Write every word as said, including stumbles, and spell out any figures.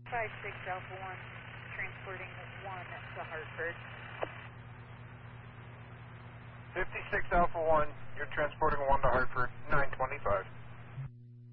five six Alpha one, transporting one to Hartford. fifty-six Alpha one, your transporter